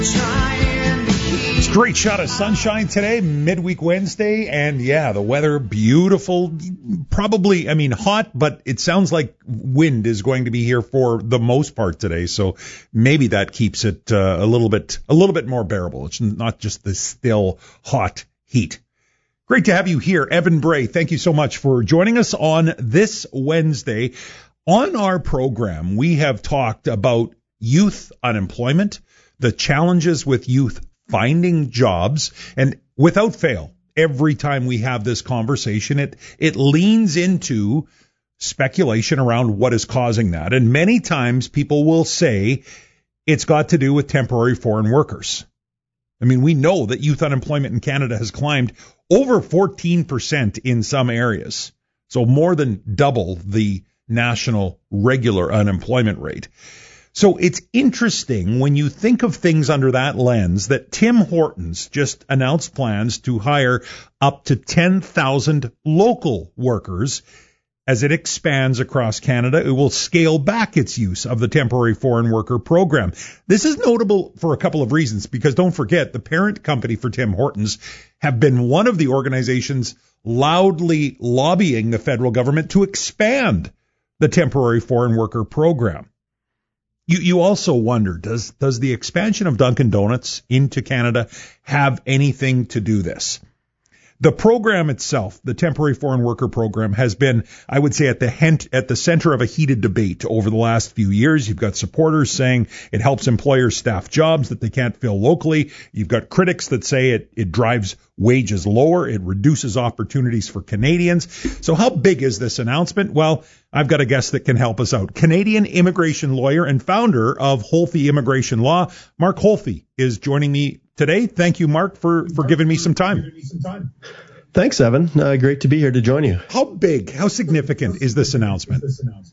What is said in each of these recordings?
Straight shot of sunshine today, midweek Wednesday, and yeah, the weather beautiful. Probably, hot, but it sounds like wind is going to be here for the most part today, so maybe that keeps it a little bit more bearable. It's not just the still hot heat. Great to have you here, Evan Bray. Thank you so much for joining us on this Wednesday. On our program, we have talked about youth unemployment, the challenges with youth finding jobs, and without fail, every time we have this conversation, it leans into speculation around what is causing that. And many times people will say it's got to do with temporary foreign workers. We know that youth unemployment in Canada has climbed over 14% in some areas, so more than double the national regular unemployment rate. So it's interesting when you think of things under that lens that Tim Hortons just announced plans to hire up to 10,000 local workers. As it expands across Canada, it will scale back its use of the temporary foreign worker program. This is notable for a couple of reasons, because don't forget, the parent company for Tim Hortons have been one of the organizations loudly lobbying the federal government to expand the temporary foreign worker program. You also wonder, does the expansion of Dunkin' Donuts into Canada have anything to do this? The program itself, the temporary foreign worker program, has been, I would say, at the center of a heated debate over the last few years. You've got supporters saying it helps employers staff jobs that they can't fill locally. You've got critics that say it drives wages lower. It reduces opportunities for Canadians. So how big is this announcement? Well, I've got a guest that can help us out. Canadian immigration lawyer and founder of Holthe Immigration Law, Mark Holthe, is joining me today. Thank you, Mark, for giving me some time. Thanks, Evan. Great to be here to join you. How big, how significant is this announcement?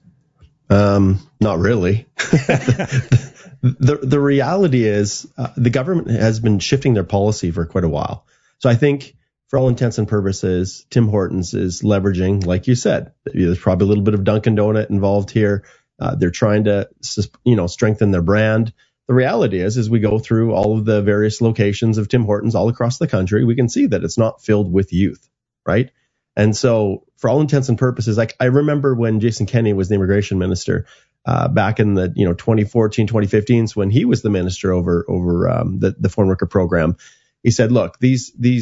Not really. The reality is the government has been shifting their policy for quite a while. So I think for all intents and purposes, Tim Hortons is leveraging, like you said, there's probably a little bit of Dunkin' Donut involved here. They're trying to, strengthen their brand. The reality is we go through all of the various locations of Tim Hortons all across the country, we can see that it's not filled with youth, right? And so for all intents and purposes, I remember when Jason Kenney was the immigration minister back in the 2014, 2015s, when he was the minister over the foreign worker program. He said, look, the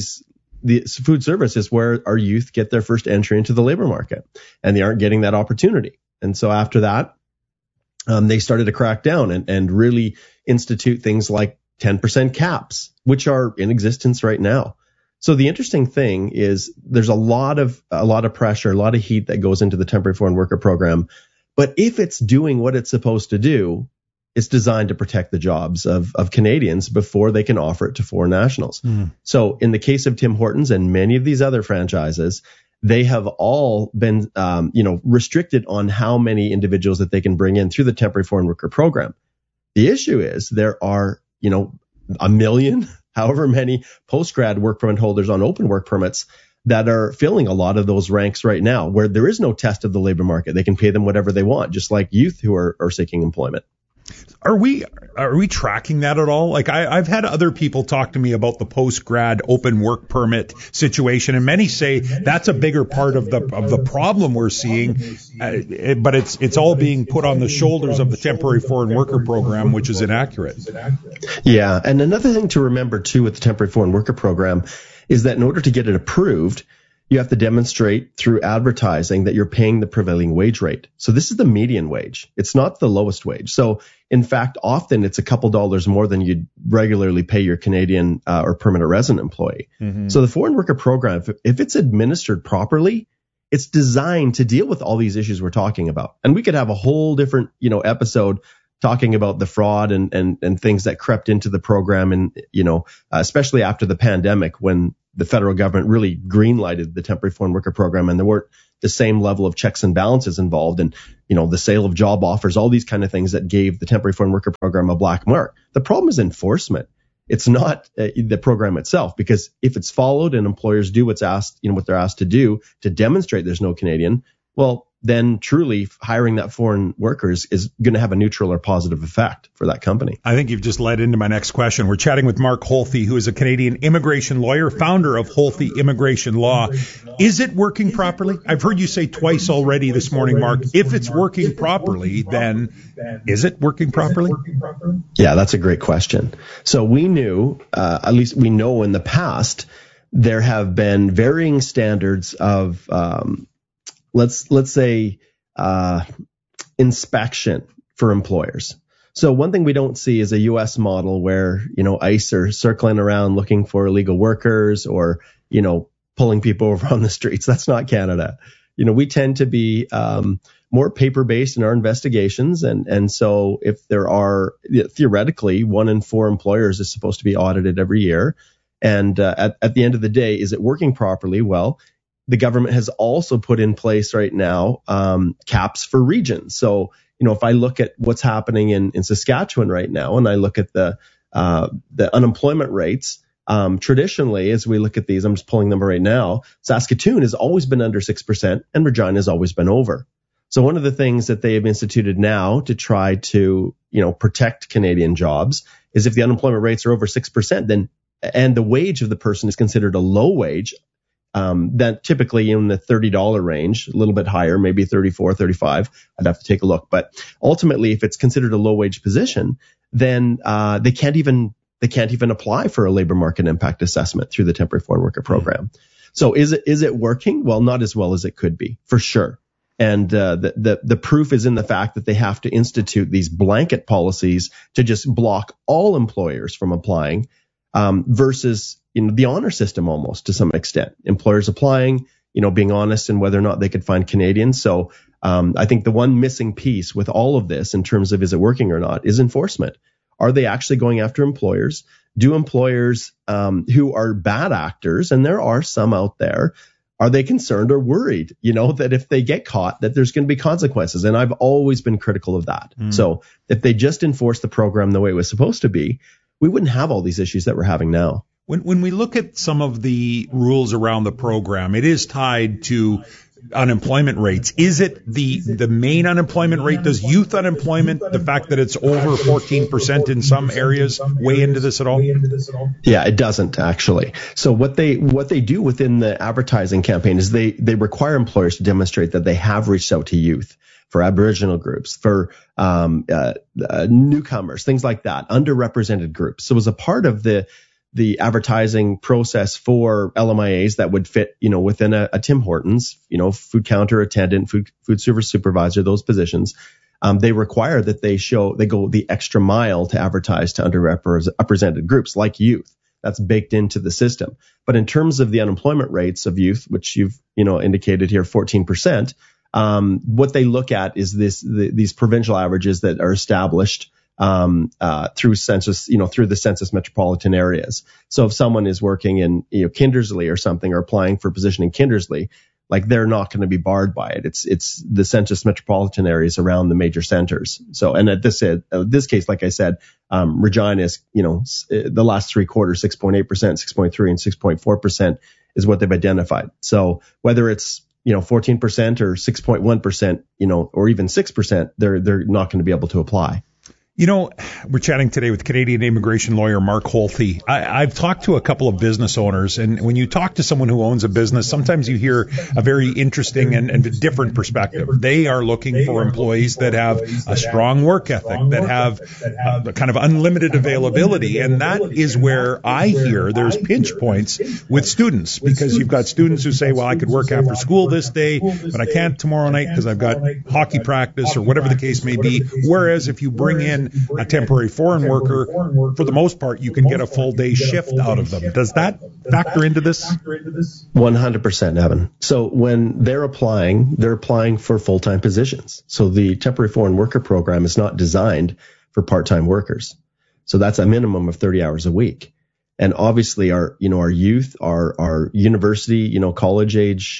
food service is where our youth get their first entry into the labor market, and they aren't getting that opportunity. And so after that, they started to crack down and really institute things like 10% caps, which are in existence right now. So the interesting thing is there's a lot of pressure, a lot of heat that goes into the temporary foreign worker program. But if it's doing what it's supposed to do, it's designed to protect the jobs of Canadians before they can offer it to foreign nationals. So in the case of Tim Hortons and many of these other franchises, they have all been, restricted on how many individuals that they can bring in through the temporary foreign worker program. The issue is there are, 1 million, however many post-grad work permit holders on open work permits that are filling a lot of those ranks right now, where there is no test of the labor market. They can pay them whatever they want, just like youth who are seeking employment. Are we tracking that at all? Like I've had other people talk to me about the post-grad open work permit situation, and many say that's a bigger part of the problem we're seeing, but it's all being put on the shoulders of the temporary foreign worker program, which is inaccurate. Yeah, and another thing to remember too with the temporary foreign worker program is that in order to get it approved, you have to demonstrate through advertising that you're paying the prevailing wage rate. So this is the median wage. It's not the lowest wage. So in fact, often it's a couple dollars more than you'd regularly pay your Canadian or permanent resident employee. Mm-hmm. So the foreign worker program, if it's administered properly, it's designed to deal with all these issues we're talking about. And we could have a whole different, episode talking about the fraud and things that crept into the program, and especially after the pandemic, when the federal government really green-lighted the temporary foreign worker program, and there weren't the same level of checks and balances involved, and the sale of job offers, all these kind of things that gave the temporary foreign worker program a black mark. The problem is enforcement. It's not the program itself, because if it's followed and employers do what's asked, what they're asked to do to demonstrate there's no Canadian, well, then truly hiring that foreign workers is going to have a neutral or positive effect for that company. I think you've just led into my next question. We're chatting with Mark Holthe, who is a Canadian immigration lawyer, founder of Holthe Immigration Law. Is it working properly? I've heard you say twice already this morning, Mark. If it's working properly, then is it working properly? Yeah, that's a great question. So we knew, at least we know in the past, there have been varying standards of, let's say, inspection for employers. So one thing we don't see is a U.S. model where, ICE are circling around looking for illegal workers or, pulling people over on the streets. That's not Canada. We tend to be more paper-based in our investigations. And so if there are, theoretically, 1 in 4 employers is supposed to be audited every year. And at the end of the day, is it working properly? Well, the government has also put in place right now caps for regions. So, if I look at what's happening in Saskatchewan right now, and I look at the unemployment rates, traditionally, as we look at these, I'm just pulling them right now, Saskatoon has always been under 6% and Regina has always been over. So one of the things that they have instituted now to try to, protect Canadian jobs is if the unemployment rates are over 6%, then and the wage of the person is considered a low wage, then typically in the $30 range, a little bit higher, maybe 34, 35. I'd have to take a look. But ultimately, if it's considered a low wage position, then they can't even apply for a labor market impact assessment through the temporary foreign worker program. So is it working? Well, not as well as it could be, for sure. And the proof is in the fact that they have to institute these blanket policies to just block all employers from applying, versus the honor system almost to some extent. Employers applying, being honest in whether or not they could find Canadians. So I think the one missing piece with all of this in terms of is it working or not is enforcement. Are they actually going after employers? Do employers who are bad actors, and there are some out there, are they concerned or worried, that if they get caught, that there's going to be consequences? And I've always been critical of that. So if they just enforced the program the way it was supposed to be, we wouldn't have all these issues that we're having now. When we look at some of the rules around the program, it is tied to unemployment rates. Is it the main unemployment rate? Does youth unemployment, the fact that it's over 14% in some areas, weigh into this at all? Yeah, it doesn't actually. So what they do within the advertising campaign is they require employers to demonstrate that they have reached out to youth, for Aboriginal groups, for newcomers, things like that, underrepresented groups. So as a part of the advertising process for LMIAs that would fit, within a Tim Hortons, food counter attendant, food service supervisor, those positions, they require that they go the extra mile to advertise to underrepresented groups like youth. That's baked into the system. But in terms of the unemployment rates of youth, which you've, indicated here, 14%, what they look at is these provincial averages that are established through census, through the census metropolitan areas. So if someone is working in Kindersley or something, or applying for a position in Kindersley, like they're not going to be barred by it. It's the census metropolitan areas around the major centers. So, and at this case, like I said, Regina is, the last 3 quarters, 6.8%, 6.3%, and 6.4% is what they've identified. So whether it's 14% or 6.1%, or even 6%, they're not going to be able to apply. We're chatting today with Canadian immigration lawyer Mark Holthe. I've talked to a couple of business owners, and when you talk to someone who owns a business, sometimes you hear a very interesting and different perspective. They are looking for employees that have a strong work ethic, that have kind of unlimited availability, and that is where I hear there's pinch points with students, because you've got students who say, well, I could work after school this day, but I can't tomorrow night because I've got hockey practice or whatever the case may be. Whereas if you bring in a temporary foreign worker, for the most part, you can get a full day shift out of them. Does that factor into this? 100%, Evan. So when they're applying for full-time positions. So the temporary foreign worker program is not designed for part-time workers. So that's a minimum of 30 hours a week. And obviously our youth, our university, college age,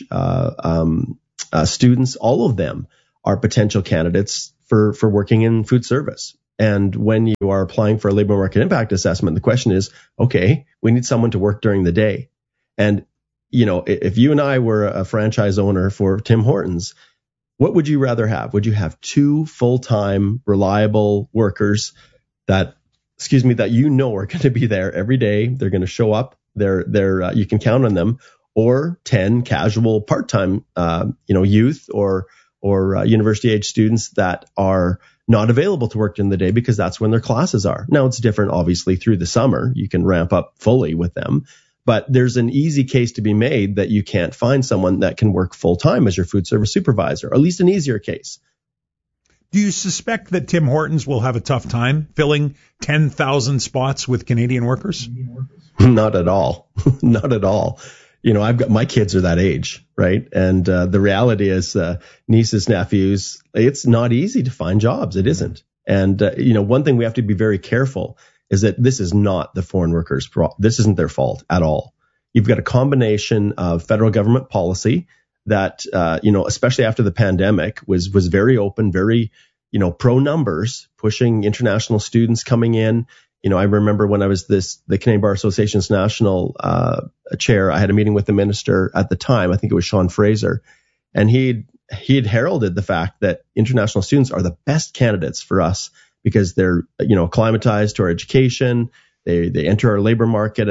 students, all of them are potential candidates for working in food service. And when you are applying for a labor market impact assessment, the question is, okay, we need someone to work during the day. And, if you and I were a franchise owner for Tim Hortons, What would you rather have? Would you have 2 full-time, reliable workers that you know are going to be there every day? They're going to show up. You can count on them. Or 10 casual part-time, youth or university-age students that are not available to work during the day because that's when their classes are. Now, it's different, obviously, through the summer. You can ramp up fully with them. But there's an easy case to be made that you can't find someone that can work full-time as your food service supervisor, or at least an easier case. Do you suspect that Tim Hortons will have a tough time filling 10,000 spots with Canadian workers? Not at all. Not at all. My kids are that age, right? And the reality is, nieces, nephews, it's not easy to find jobs. It isn't. And, one thing we have to be very careful is that this is not the foreign workers' this isn't their fault at all. You've got a combination of federal government policy that, especially after the pandemic was very open, very, pro numbers, pushing international students coming in. I remember when I was the Canadian Bar Association's national chair, I had a meeting with the minister at the time. I think it was Sean Fraser, and he'd heralded the fact that international students are the best candidates for us because they're, acclimatized to our education. They enter our labor market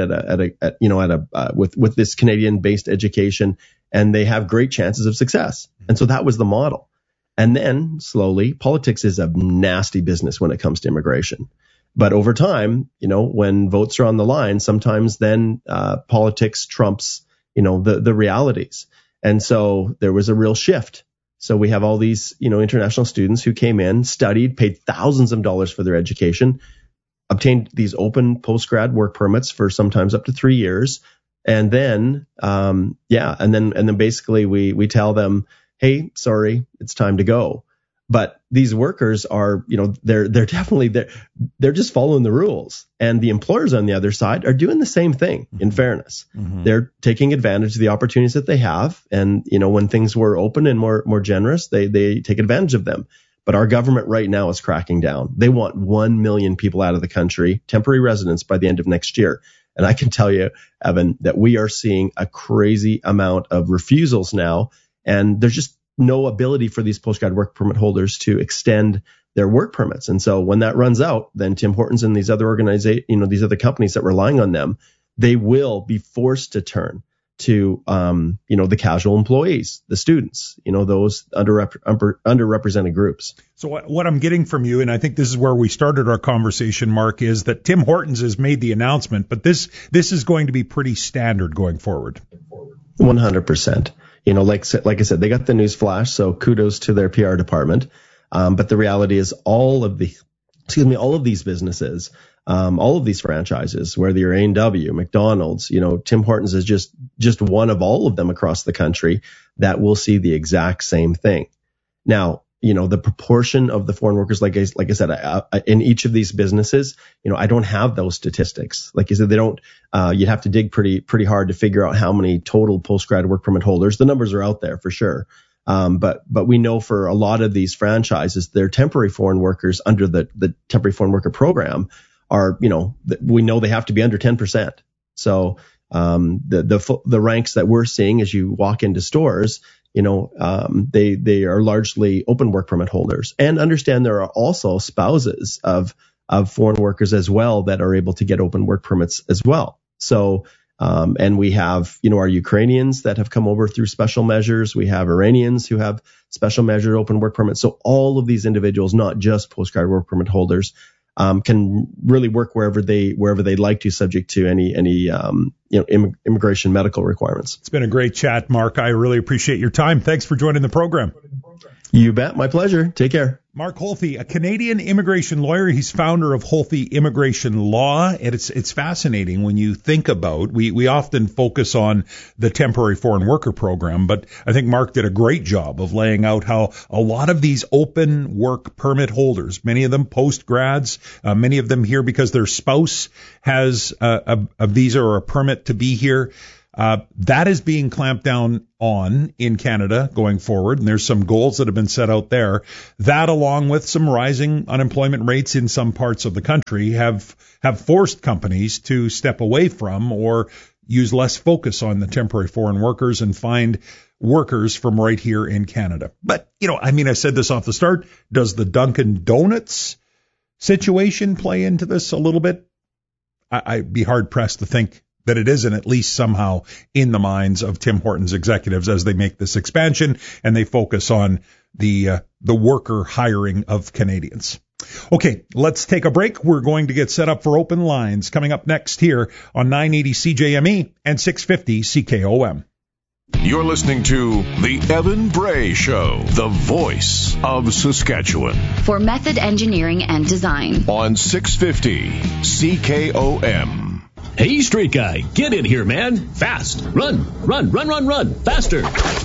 with this Canadian-based education, and they have great chances of success. And so that was the model. And then slowly, politics is a nasty business when it comes to immigration. But over time, when votes are on the line, sometimes then politics trumps, the realities. And so there was a real shift. So we have all these, international students who came in, studied, paid thousands of dollars for their education, obtained these open post-grad work permits for sometimes up to 3 years. And then, and then basically we tell them, hey, sorry, it's time to go. But these workers are, they're definitely they're just following the rules. And the employers on the other side are doing the same thing, in fairness. Mm-hmm. They're taking advantage of the opportunities that they have. And, when things were open and more generous, they take advantage of them. But our government right now is cracking down. They want 1 million people out of the country, temporary residents, by the end of next year. And I can tell you, Evan, that we are seeing a crazy amount of refusals now. And there's just no ability for these postgrad work permit holders to extend their work permits. And so when that runs out, then Tim Hortons and these other these other companies that relying on them, they will be forced to turn to, the casual employees, the students, those underrepresented groups. So what I'm getting from you, and I think this is where we started our conversation, Mark, is that Tim Hortons has made the announcement, but this is going to be pretty standard going forward. 100%. Like I said, they got the news flash, so kudos to their PR department. But the reality is all of these businesses, all of these franchises, whether you're A&W, McDonald's, Tim Hortons is just one of all of them across the country that will see the exact same thing. Now, the proportion of the foreign workers, like I said, in each of these businesses, I don't have those statistics. Like you said, they don't, you'd have to dig pretty hard to figure out how many total postgrad work permit holders. The numbers are out there for sure. But we know for a lot of these franchises, they're temporary foreign workers under the temporary foreign worker program are, we know they have to be under 10%. So, the ranks that we're seeing as you walk into stores, they are largely open work permit holders, and understand there are also spouses of foreign workers as well that are able to get open work permits as well. So, and we have, our Ukrainians that have come over through special measures. We have Iranians who have special measure open work permits. So all of these individuals, not just postgrad work permit holders, can really work wherever they'd like to, subject to any immigration medical requirements. It's been a great chat, Mark. I really appreciate your time. Thanks for joining the program. You bet. My pleasure. Take care. Mark Holthe, a Canadian immigration lawyer. He's founder of Holthe Immigration Law. And it's fascinating when you think about, we often focus on the temporary foreign worker program, but I think Mark did a great job of laying out how a lot of these open work permit holders, many of them post-grads, many of them here because their spouse has a visa or a permit to be here. That is being clamped down on in Canada going forward, and there's some goals that have been set out there. That, along with some rising unemployment rates in some parts of the country, have forced companies to step away from or use less focus on the temporary foreign workers and find workers from right here in Canada. But, I said this off the start. Does the Dunkin' Donuts situation play into this a little bit? I'd be hard pressed to think that it isn't at least somehow in the minds of Tim Hortons executives as they make this expansion and they focus on the worker hiring of Canadians. Okay, let's take a break. We're going to get set up for open lines coming up next here on 980 CJME and 650 CKOM. You're listening to The Evan Bray Show, the voice of Saskatchewan. For method engineering and design. On 650 CKOM. Hey, straight guy, get in here, man. Fast. Run. Faster.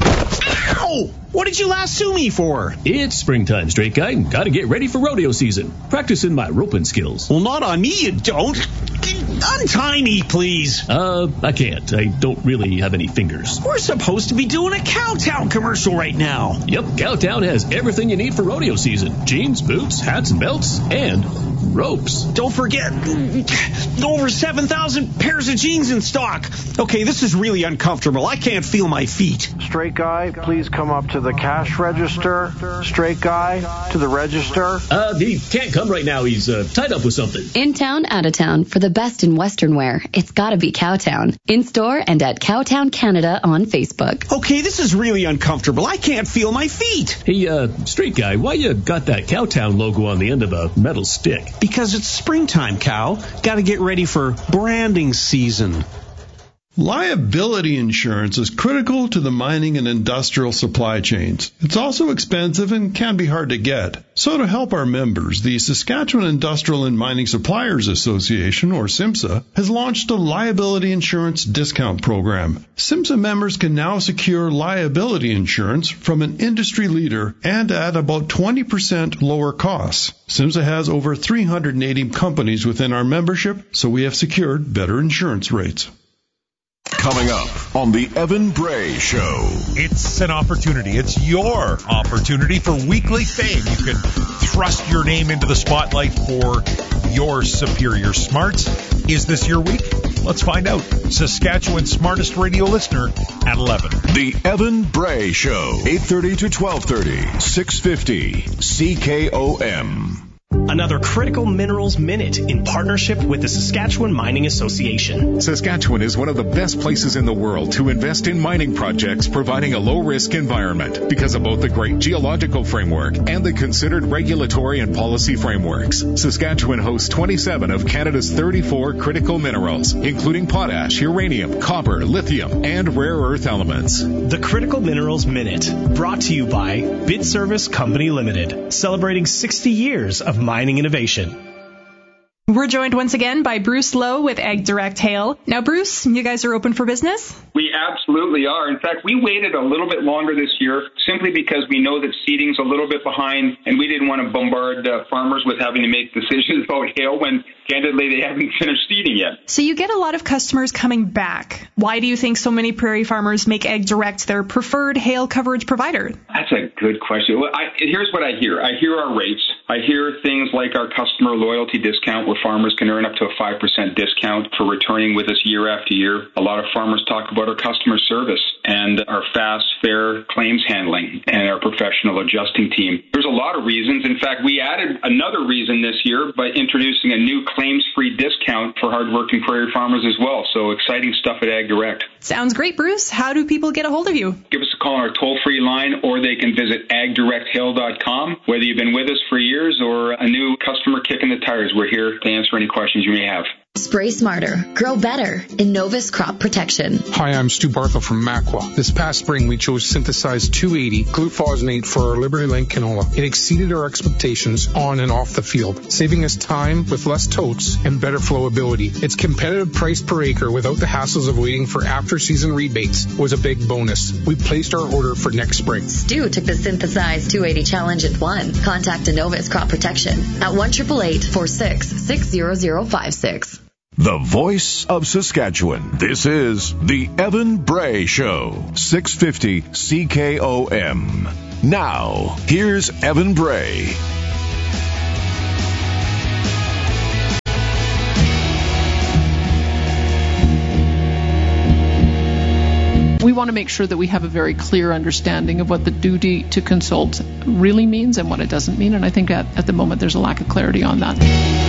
Ow! What did you lasso me for? It's springtime, straight guy. Gotta get ready for rodeo season. Practicing my roping skills. Well, not on me, you don't. Untie me, please. I can't. I don't really have any fingers. We're supposed to be doing a Cowtown commercial right now. Yep, Cowtown has everything you need for rodeo season. Jeans, boots, hats, and belts, and ropes. Don't forget, over 7,000 pairs of jeans in stock. Okay, this is really uncomfortable. I can't feel my feet. Straight guy, please come up to the cash register. Straight guy, to the register. He can't come right now. He's tied up with something. In town, out of town, for the best in Western wear, it's gotta be Cowtown. In store and at Cowtown Canada on Facebook. Okay, this is really uncomfortable. I can't feel my feet. Hey, straight guy, why you got that Cowtown logo on the end of a metal stick? Because it's springtime, Cow. Gotta get ready for branding season. Liability insurance is critical to the mining and industrial supply chains. It's also expensive and can be hard to get. So to help our members, the Saskatchewan Industrial and Mining Suppliers Association, or SIMSA, has launched a liability insurance discount program. SIMSA members can now secure liability insurance from an industry leader and at about 20% lower costs. SIMSA has over 380 companies within our membership, so we have secured better insurance rates. Coming up on The Evan Bray Show. It's an opportunity. It's your opportunity for weekly fame. You can thrust your name into the spotlight for your superior smarts. Is this your week? Let's find out. Saskatchewan's smartest radio listener at 11. The Evan Bray Show, 8:30 to 12:30, 650 CKOM. Another Critical Minerals Minute in partnership with the Saskatchewan Mining Association. Saskatchewan is one of the best places in the world to invest in mining projects, providing a low-risk environment because of both the great geological framework and the considered regulatory and policy frameworks. Saskatchewan hosts 27 of Canada's 34 critical minerals, including potash, uranium, copper, lithium, and rare earth elements. The Critical Minerals Minute, brought to you by Bid Service Company Limited, celebrating 60 years of mining innovation. We're joined once again by Bruce Lowe with Ag Direct Hail. Now, Bruce, you guys are open for business? We absolutely are. In fact, we waited a little bit longer this year simply because we know that seeding's a little bit behind, and we didn't want to bombard farmers with having to make decisions about hail when, candidly, they haven't finished seeding yet. So you get a lot of customers coming back. Why do you think so many prairie farmers make Ag Direct their preferred hail coverage provider? That's a good question. Well, here's what I hear. I hear our rates. I hear things like our customer loyalty discount, where farmers can earn up to a 5% discount for returning with us year after year. A lot of farmers talk about our customer service and our fast, fair claims handling and our professional adjusting team. There's a lot of reasons. In fact, we added another reason this year by introducing a new claims-free discount for hardworking prairie farmers as well. So exciting stuff at Ag Direct. Sounds great, Bruce. How do people get a hold of you? Give us a call on our toll-free line, or they can visit agdirecthail.com. Whether you've been with us for years or a new customer kicking the tires, we're here to answer any questions you may have. Spray smarter, grow better. Innovis Crop Protection. Hi, I'm Stu Barthel from Makwa. This past spring, we chose Synthesized 280 glufosinate for our Liberty Link canola. It exceeded our expectations on and off the field, saving us time with less totes and better flowability. Its competitive price per acre without the hassles of waiting for after-season rebates was a big bonus. We placed our order for next spring. Stu took the Synthesized 280 challenge and won. Contact Innovis Crop Protection at 1-888-46-60056. The voice of Saskatchewan. This is The Evan Bray Show, 650 CKOM. Now, here's Evan Bray. We want to make sure that we have a very clear understanding of what the duty to consult really means and what it doesn't mean. And I think at the moment there's a lack of clarity on that.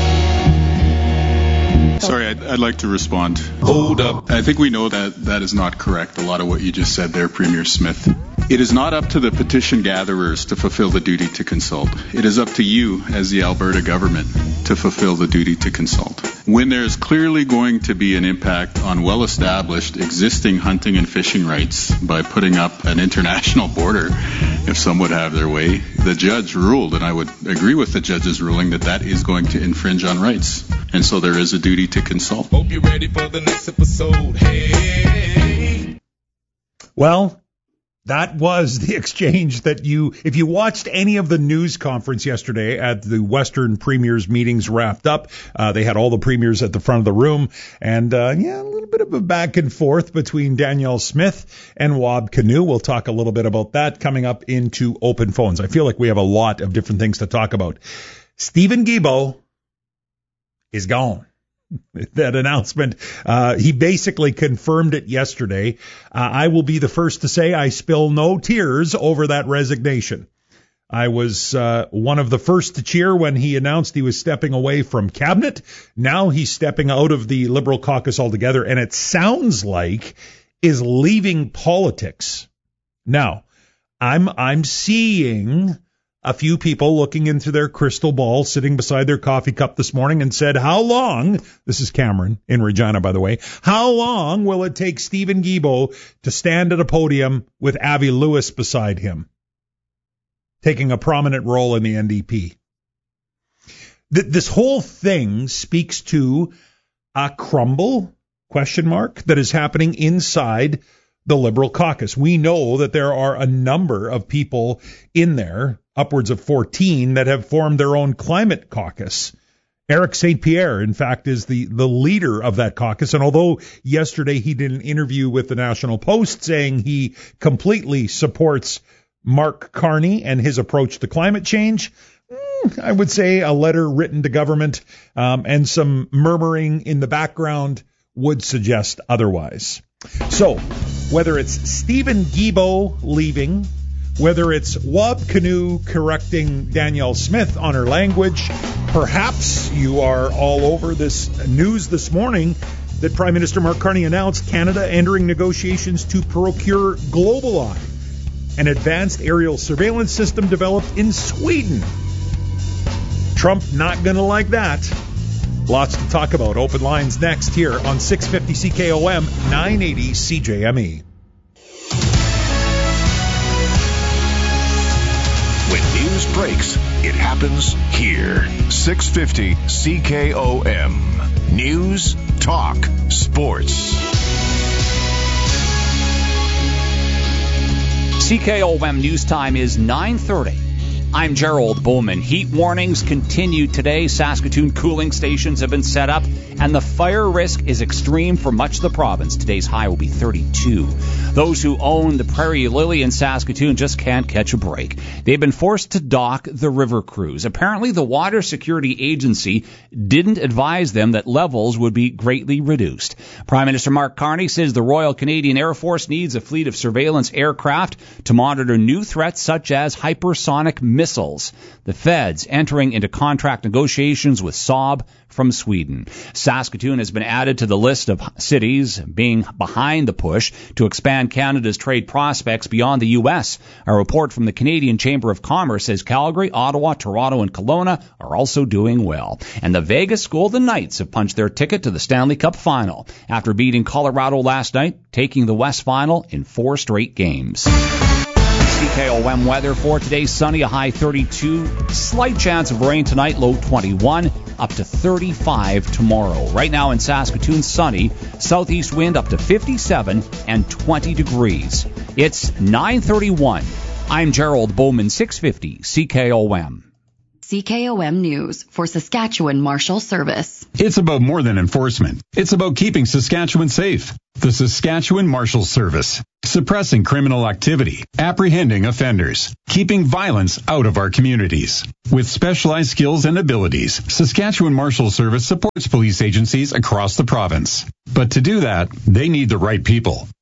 Sorry, I'd like to respond. Hold up. I think we know that is not correct, a lot of what you just said there, Premier Smith. It is not up to the petition gatherers to fulfill the duty to consult. It is up to you as the Alberta government to fulfill the duty to consult. When there's clearly going to be an impact on well-established existing hunting and fishing rights by putting up an international border, if some would have their way, the judge ruled, and I would agree with the judge's ruling, that is going to infringe on rights. And so there is a duty to consult. Hope you're ready for the next episode. Hey. Well, that was the exchange that if you watched any of the news conference yesterday at the Western Premiers meetings wrapped up, they had all the premiers at the front of the room, and a little bit of a back and forth between Danielle Smith and Wab Kinew. We'll talk a little bit about that coming up into Open Phones. I feel like we have a lot of different things to talk about. Steven Guilbeault is gone. That announcement, he basically confirmed it yesterday. I will be the first to say I spill no tears over that resignation. I was one of the first to cheer when he announced he was stepping away from cabinet. Now he's stepping out of the Liberal caucus altogether, and it sounds like is leaving politics. Now, I'm seeing a few people looking into their crystal ball, sitting beside their coffee cup this morning, and said, how long, this is Cameron in Regina, by the way, how long will it take Steven Guilbeault to stand at a podium with Avi Lewis beside him, taking a prominent role in the NDP? This whole thing speaks to a crumble, ? That is happening inside the Liberal caucus. We know that there are a number of people in there, upwards of 14, that have formed their own climate caucus. Eric St. Pierre, in fact, is the leader of that caucus. And although yesterday he did an interview with the National Post saying he completely supports Mark Carney and his approach to climate change, I would say a letter written to government and some murmuring in the background would suggest otherwise. So, whether it's Steven Guilbeault leaving, whether it's Wab Kinew correcting Danielle Smith on her language, perhaps you are all over this news this morning that Prime Minister Mark Carney announced Canada entering negotiations to procure GlobalEye, an advanced aerial surveillance system developed in Sweden. Trump not going to like that. Lots to talk about. Open lines next here on 650 CKOM, 980 CJME. When news breaks, it happens here. 650 CKOM. News, talk, sports. CKOM news time is 9:30. I'm Gerald Bowman. Heat warnings continue today. Saskatoon cooling stations have been set up, and the fire risk is extreme for much of the province. Today's high will be 32. Those who own the Prairie Lily in Saskatoon just can't catch a break. They've been forced to dock the river cruise. Apparently, the Water Security Agency didn't advise them that levels would be greatly reduced. Prime Minister Mark Carney says the Royal Canadian Air Force needs a fleet of surveillance aircraft to monitor new threats such as hypersonic missiles. The feds entering into contract negotiations with Saab from Sweden. Saskatoon has been added to the list of cities being behind the push to expand Canada's trade prospects beyond the U.S. A report from the Canadian Chamber of Commerce says Calgary, Ottawa, Toronto, and Kelowna are also doing well. And the Vegas Golden Knights have punched their ticket to the Stanley Cup Final after beating Colorado last night, taking the West Final in 4 straight games. CKOM weather for today, sunny, a high 32, slight chance of rain tonight, low 21, up to 35 tomorrow. Right now in Saskatoon, sunny, southeast wind up to 57 and 20 degrees. It's 9:31. I'm Gerald Bowman, 650 CKOM. CKOM News for Saskatchewan Marshal Service. It's about more than enforcement. It's about keeping Saskatchewan safe. The Saskatchewan Marshal Service. Suppressing criminal activity, apprehending offenders, keeping violence out of our communities. With specialized skills and abilities, Saskatchewan Marshal Service supports police agencies across the province. But to do that, they need the right people.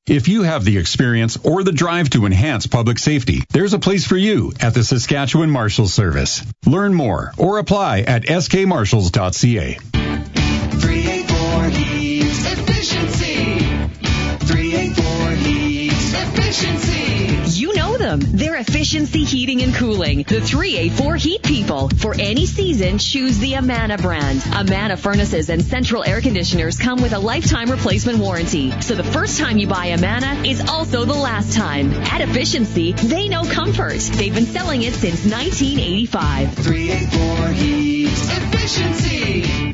If you have the experience or the drive to enhance public safety, there's a place for you at the Saskatchewan Marshals Service. Learn more or apply at skmarshals.ca. 384 Heats Efficiency. 384 Heats Efficiency. You know them. They're Efficiency Heating and Cooling. The 384 Heat People. For any season, choose the Amana brand. Amana furnaces and central air conditioners come with a lifetime replacement warranty. So the first time you buy Amana is also the last time. At Efficiency, they know comfort. They've been selling it since 1985. 384 Heats Efficiency.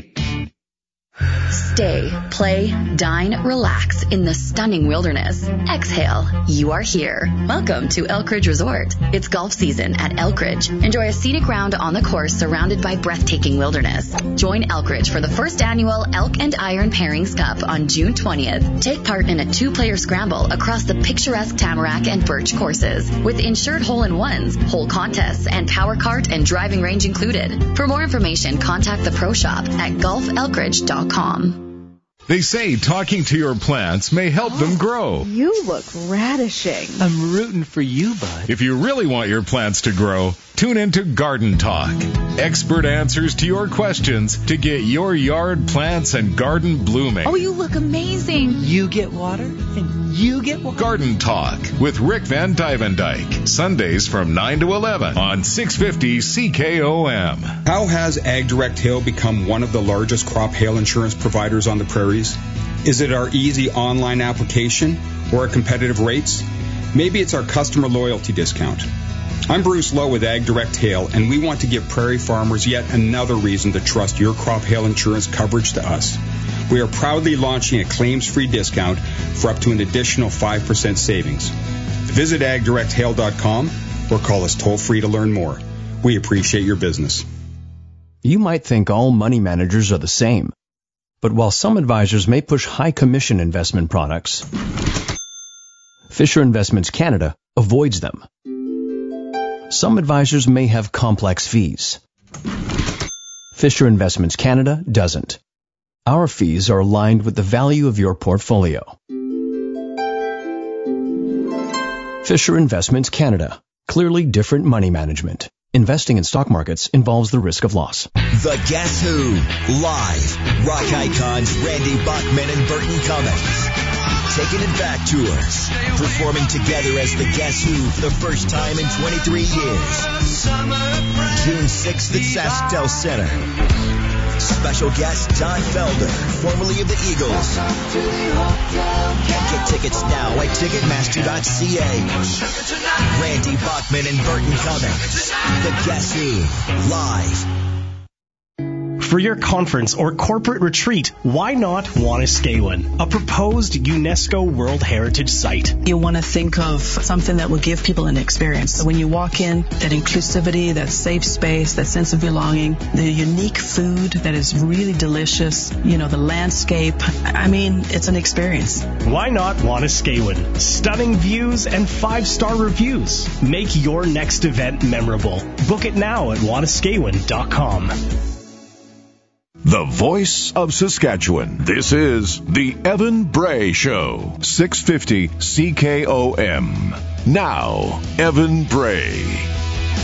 Stay, play, dine, relax in the stunning wilderness. Exhale. You are here. Welcome to Elkridge Resort. It's golf season at Elkridge. Enjoy a scenic round on the course surrounded by breathtaking wilderness. Join Elkridge for the first annual Elk and Iron Pairings Cup on June 20th. Take part in a 2-player scramble across the picturesque Tamarack and Birch courses with insured hole-in-ones, hole contests, and power cart and driving range included. For more information, contact the Pro Shop at golfelkridge.com. They say talking to your plants may help them grow. You look radishing. I'm rooting for you, bud. If you really want your plants to grow, tune into Garden Talk. Expert answers to your questions to get your yard plants and garden blooming. Oh, you look amazing. You get water and you get water. Garden Talk with Rick Van Dyke. Sundays from 9 to 11 on 650 CKOM. How has AgDirect Hail become one of the largest crop hail insurance providers on the prairies? Is it our easy online application or our competitive rates? Maybe it's our customer loyalty discount. I'm Bruce Lowe with AgDirect Hail, and we want to give prairie farmers yet another reason to trust your crop hail insurance coverage to us. We are proudly launching a claims-free discount for up to an additional 5% savings. Visit agdirecthail.com or call us toll-free to learn more. We appreciate your business. You might think all money managers are the same. But while some advisors may push high commission investment products, Fisher Investments Canada avoids them. Some advisors may have complex fees. Fisher Investments Canada doesn't. Our fees are aligned with the value of your portfolio. Fisher Investments Canada. Clearly different money management. Investing in stock markets involves the risk of loss. The Guess Who Live. Rock icons Randy Bachman and Burton Cummings. Taking it back tours. Performing together as the Guess Who for the first time in 23 years. June 6th at SaskTel Center. Special guest Don Felder, formerly of the Eagles. Get tickets now at Ticketmaster.ca. Randy Bachman and Burton Cummings. The Guess Who Live. For your conference or corporate retreat, why not Wanuskewin, a proposed UNESCO World Heritage Site? You want to think of something that will give people an experience. When you walk in, that inclusivity, that safe space, that sense of belonging, the unique food that is really delicious, the landscape. I mean, it's an experience. Why not Wanuskewin? Stunning views and 5-star reviews. Make your next event memorable. Book it now at wanuskewin.com. The voice of Saskatchewan. This is the Evan Bray Show, 650 CKOM. Now, Evan Bray.